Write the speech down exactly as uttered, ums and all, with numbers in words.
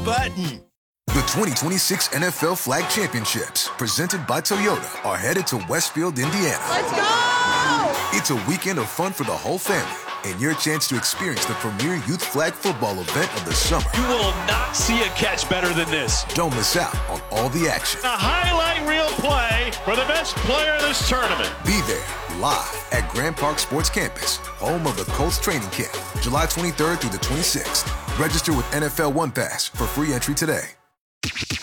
button. The twenty twenty-six N F L Flag Championships, presented by Toyota, are headed to Westfield, Indiana. Let's go! It's a weekend of fun for the whole family and your chance to experience the premier youth flag football event of the summer. You will not see a catch better than this. Don't miss out on all the action. A highlight reel play for the best player in this tournament. Be there live at Grand Park Sports Campus, home of the Colts training camp, July twenty-third through the twenty-sixth. Register with N F L One Pass for free entry today.